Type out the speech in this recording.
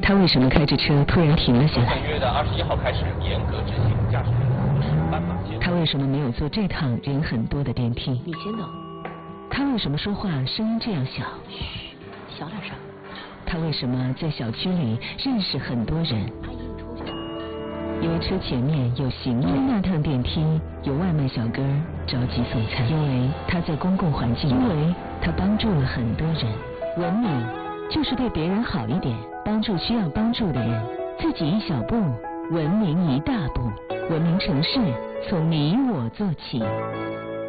他为什么开着车突然停了下来？ 本月的21号开始严格执行驾驶员同时斑马线。 他为什么没有坐这趟人很多的电梯？ 你先等。 他为什么说话声音这样小？ 嘘，小点声。 他为什么在小区里认识很多人？ 他一出去。 因为车前面有行人，因为那趟电梯有外卖小哥着急送餐，因为他在公共环境，因为他帮助了很多人。文明就是对别人好一点，帮助需要帮助的人，自己一小步，文明一大步。文明城市从你我做起。